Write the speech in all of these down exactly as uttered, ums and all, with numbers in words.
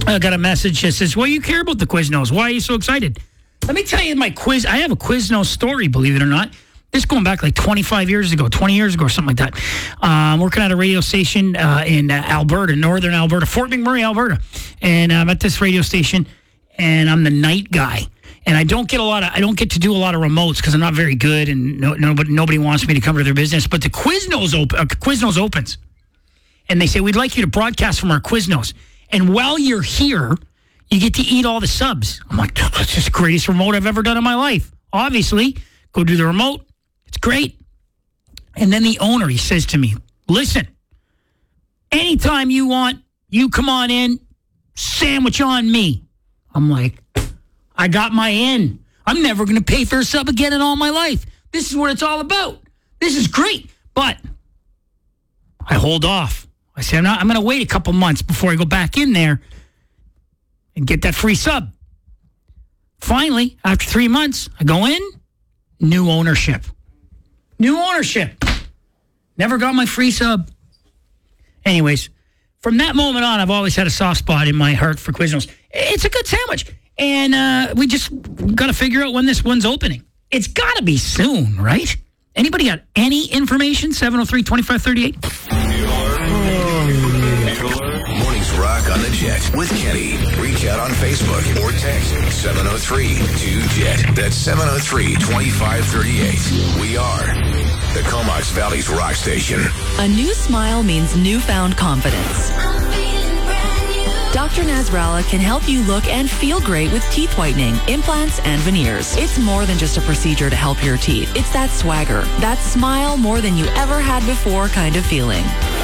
I got a message that says, well, you care about the Quiznos. Why are you so excited? Let me tell you my quiz. I have a Quiznos story, believe it or not. This going back like twenty-five years ago, twenty years ago or something like that. Uh, I'm working at a radio station uh, in uh, Alberta, northern Alberta, Fort McMurray, Alberta. And I'm at this radio station, and I'm the night guy. And I don't get a lot of, I don't get to do a lot of remotes because I'm not very good, and no, nobody, nobody wants me to cover their business. But the Quiznos, op- uh, Quiznos opens, and they say, we'd like you to broadcast from our Quiznos. And while you're here, you get to eat all the subs. I'm like, that's just the greatest remote I've ever done in my life. Obviously, go do the remote. It's great. And then the owner, he says to me, listen, anytime you want, you come on in, sandwich on me. I'm like, I got my in. I'm never going to pay for a sub again in all my life. This is what it's all about. This is great. But I hold off. I say, I'm not, I'm going to wait a couple months before I go back in there and get that free sub. Finally, after three months, I go in, new ownership. New ownership. Never got my free sub. Anyways, from that moment on, I've always had a soft spot in my heart for Quiznos. It's a good sandwich. And uh, we just got to figure out when this one's opening. It's got to be soon, right? Anybody got any information? seven oh three, twenty-five thirty-eight Mornings Rock on the Jet with Kenny. Reach out on Facebook or text seven oh three two jet. That's seven oh three, twenty-five thirty-eight. We are the Comox Valley's rock station. A new smile means newfound confidence. Doctor Nasrallah can help you look and feel great with teeth whitening, implants, and veneers. It's more than just a procedure to help your teeth. It's that swagger, that smile more than you ever had before kind of feeling.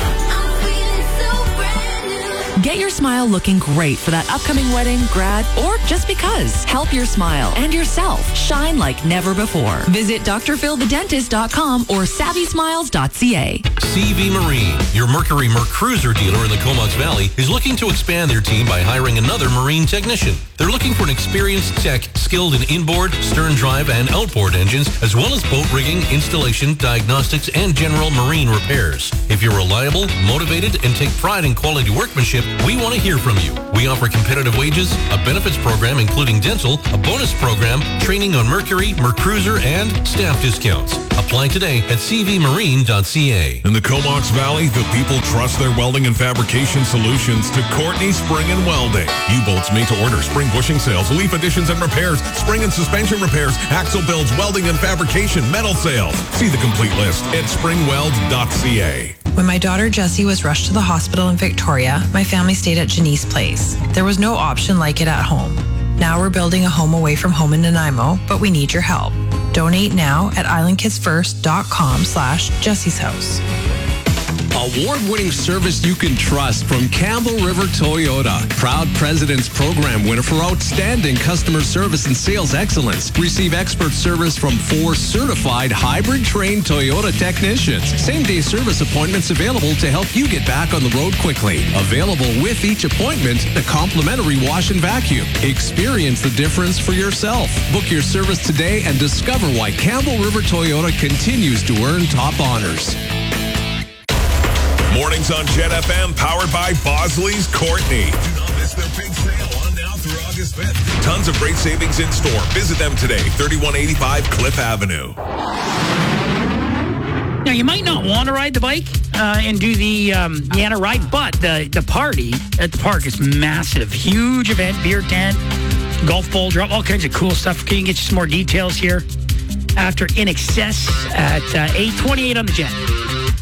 Get your smile looking great for that upcoming wedding, grad, or just because. Help your smile and yourself shine like never before. Visit d r phil the dentist dot com or savvy smiles dot c a. C V Marine, your Mercury Mercruiser dealer in the Comox Valley, is looking to expand their team by hiring another marine technician. They're looking for an experienced tech skilled in inboard, stern drive, and outboard engines, as well as boat rigging, installation, diagnostics, and general marine repairs. If you're reliable, motivated, and take pride in quality workmanship, we want to hear from you. We offer competitive wages, a benefits program including dental, a bonus program, training on Mercury, Mercruiser, and staff discounts. Apply today at c v marine dot c a. In the Comox Valley, the people trust their welding and fabrication solutions to Courtney Spring and Welding. U-bolts made to order, spring bushing sales, leaf additions and repairs, spring and suspension repairs, axle builds, welding and fabrication, metal sales. See the complete list at spring weld dot c a. When my daughter Jessie was rushed to the hospital in Victoria, my family stayed at Janice Place. There was no option like it at home. Now we're building a home away from home in Nanaimo, but we need your help. Donate now at island kids first dot com slash Jessie's House. Award-winning service you can trust from Campbell River Toyota. Proud President's Program winner for outstanding customer service and sales excellence. Receive expert service from four certified hybrid-trained Toyota technicians. Same-day service appointments available to help you get back on the road quickly. Available with each appointment, the complimentary wash and vacuum. Experience the difference for yourself. Book your service today and discover why Campbell River Toyota continues to earn top honors. Mornings on Jet F M, powered by Bosley's Courtney. Do not miss their big sale on now through August fifth. Tons of great savings in store. Visit them today, thirty-one eighty-five Cliff Avenue. Now, you might not want to ride the bike uh, and do the um, Yana ride, but the, the party at the park is massive. Huge event, beer tent, golf ball drop, all kinds of cool stuff. Can you get you some more details here after In Excess at uh, eight twenty-eight on the Jet?